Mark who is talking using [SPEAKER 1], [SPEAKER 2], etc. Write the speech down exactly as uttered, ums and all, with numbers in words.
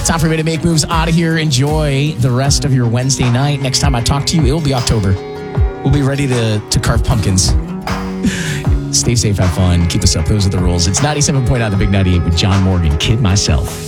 [SPEAKER 1] Time for me to make moves out of here. Enjoy the rest of your Wednesday night. Next time I talk to you, it'll be October. We'll be ready to, to carve pumpkins. Stay safe, have fun, keep us up. Those are the rules. It's ninety-seven point nine, the Big ninety-eight with John Morgan, Kid Myself.